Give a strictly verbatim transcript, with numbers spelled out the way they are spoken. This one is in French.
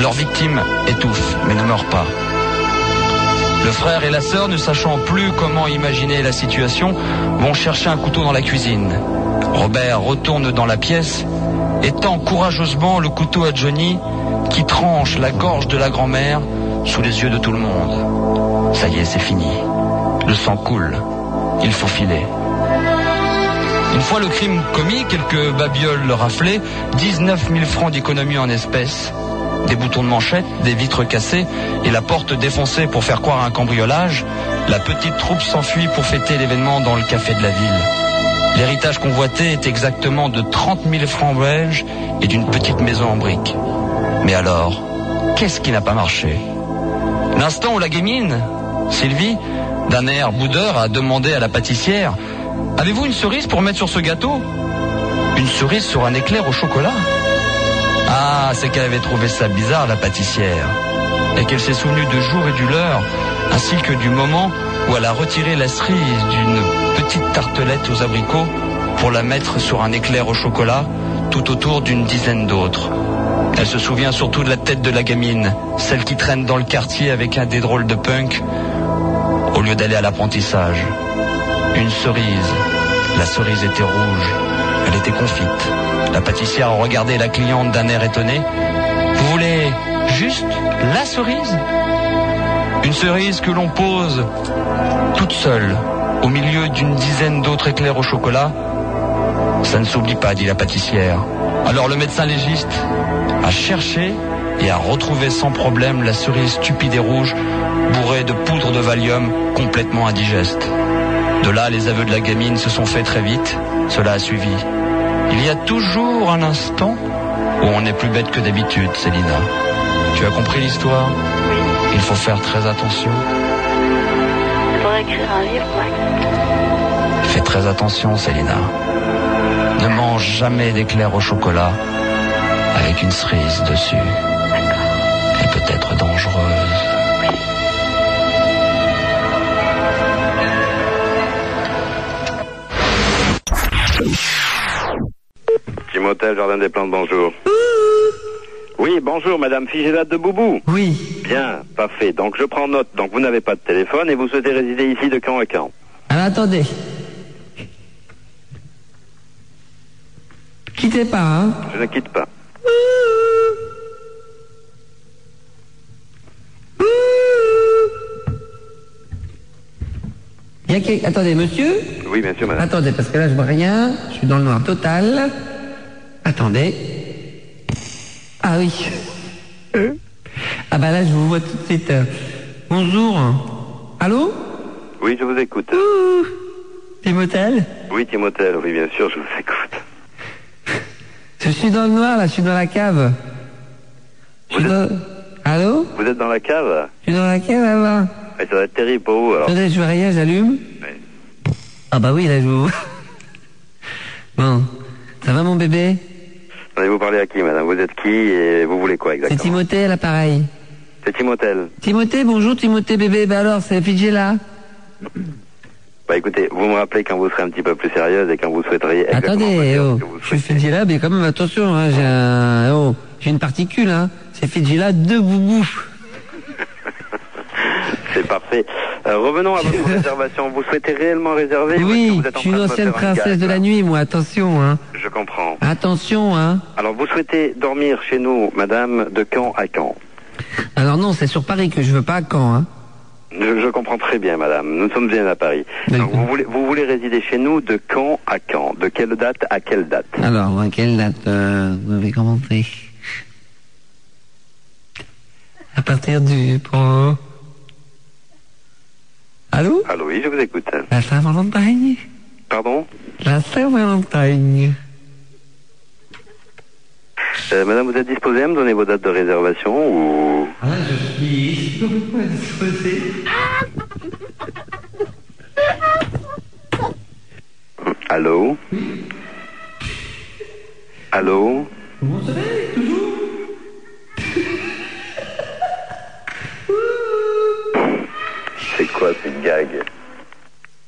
Leur victime étouffe, mais ne meurt pas. Le frère et la sœur, ne sachant plus comment imaginer la situation, vont chercher un couteau dans la cuisine. Robert retourne dans la pièce et tend courageusement le couteau à Johnny, qui tranche la gorge de la grand-mère sous les yeux de tout le monde. Ça y est, c'est fini. Le sang coule. Il faut filer. Une fois le crime commis, quelques babioles raflées, dix-neuf mille francs d'économie en espèces, des boutons de manchette, des vitres cassées et la porte défoncée pour faire croire à un cambriolage, la petite troupe s'enfuit pour fêter l'événement dans le café de la ville. L'héritage convoité est exactement de trente mille francs belges et d'une petite maison en briques. Mais alors, qu'est-ce qui n'a pas marché? L'instant où la gamine, Sylvie, d'un air boudeur, a demandé à la pâtissière: « Avez-vous une cerise pour mettre sur ce gâteau ?» Une cerise sur un éclair au chocolat? Ah, c'est qu'elle avait trouvé ça bizarre, la pâtissière, et qu'elle s'est souvenue du jour et du l'heure, ainsi que du moment où elle a retiré la cerise d'une petite tartelette aux abricots pour la mettre sur un éclair au chocolat, tout autour d'une dizaine d'autres. Elle se souvient surtout de la tête de la gamine, celle qui traîne dans le quartier avec un des drôles de punk, au lieu d'aller à l'apprentissage. Une cerise. La cerise était rouge. Elle était confite. La pâtissière regardait la cliente d'un air étonné. « Vous voulez juste la cerise ?» Une cerise que l'on pose toute seule au milieu d'une dizaine d'autres éclairs au chocolat. Ça ne s'oublie pas, dit la pâtissière. Alors le médecin légiste a cherché et a retrouvé sans problème la cerise stupide et rouge, bourrée de poudre de Valium, complètement indigeste. De là, les aveux de la gamine se sont faits très vite. Cela a suivi. Il y a toujours un instant où on est plus bête que d'habitude, Célina. Tu as compris l'histoire? Oui. Il faut faire très attention. Il faudrait écrire un livre, Max. Fais très attention, Célina. Ne mange jamais d'éclairs au chocolat avec une cerise dessus. D'accord. Elle peut être dangereuse. Timothée, Jardin des Plantes, bonjour. Oui, bonjour, madame Figélat de Boubou. Oui. Bien, parfait. Donc je prends note. Donc vous n'avez pas de téléphone et vous souhaitez résider ici de quand à quand? Alors attendez. Quittez pas, hein. Je ne quitte pas. Il y a quel... Attendez, monsieur. Oui, bien sûr, madame. Attendez, parce que là je vois rien. Je suis dans le noir total. Attendez. Ah oui. Ah bah là je vous vois tout de suite. Bonjour. Allô? Oui, je vous écoute. Ouh. Timothée? Oui, Timothée, oui, bien sûr, je vous écoute. Je suis dans le noir, là, je suis dans la cave. Je suis Vous êtes... dans... Allô? Vous êtes dans la cave? Je suis dans la cave, là-bas. Et ça va être terrible pour vous, alors. Attendez, je vois rien, j'allume. Oui. Ah bah oui, là, je vous... Bon. Ça va, mon bébé? Allez-vous parler à qui, madame? Vous êtes qui et vous voulez quoi, C'est exactement? Timothée, à l'appareil. C'est Timothée. Timothée, bonjour, Timothée, bébé. Bah alors, c'est Fidjela. Bah écoutez, vous me rappelez quand vous serez un petit peu plus sérieuse et quand vous souhaiteriez exactement Attendez, me dire oh, ce que vous je suis souhaitez. Fidjela, mais quand même, attention, hein, j'ai un... Oh, j'ai une particule, hein. C'est Fidjela de Boubou. C'est parfait. Euh, revenons à votre réservation. Vous souhaitez réellement réserver? ou est-ce que Oui, vous êtes en je suis une train de me ancienne faire un princesse gag, de là la nuit, moi, attention, hein. Je comprends. Attention, hein. Alors, vous souhaitez dormir chez nous, madame, de quand à quand? Alors non, c'est sur Paris que je veux pas à Caen, hein. je, je comprends très bien, madame. Nous sommes bien à Paris. D'accord. Donc, vous voulez, vous voulez résider chez nous de quand à quand? De quelle date à quelle date? Alors, à quelle date euh, vous avez commencé? À partir du... Pour... Allô? Allô, oui, je vous écoute. La Saint-Valentin. Pardon? La Saint-Valentin. Euh, madame, vous êtes disposée à me donner vos dates de réservation ou... Ah, je suis complètement disposé. Allô? Allô? Vous m'entendez, toujours? C'est quoi cette gag?